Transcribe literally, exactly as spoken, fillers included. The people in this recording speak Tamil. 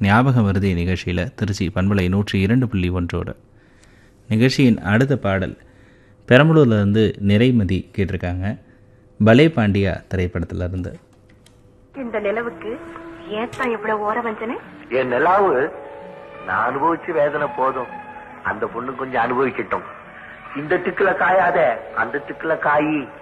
ஞாபகம் வருது நிகழ்ச்சியில் திருச்சி பண்பலை நூற்றி இரண்டு புள்ளி ஒன்றோடு. நிகழ்ச்சியின் அடுத்த பாடல் பெரம்பலூர்லேருந்து நிறைமதி கேட்டிருக்காங்க. பலே பாண்டியா திரைப்படத்திலிருந்து. இந்த நிலவுக்கு ஏத்தான் இவ்வளவு ஓர வஞ்சனை? என் நிலாவு நான் அனுபவிச்சு வேதனை போதும், அந்த பொண்ணு கொஞ்சம் அனுபவிக்கட்டும். இந்த திக்குல காயாத அந்த திக்குல காயி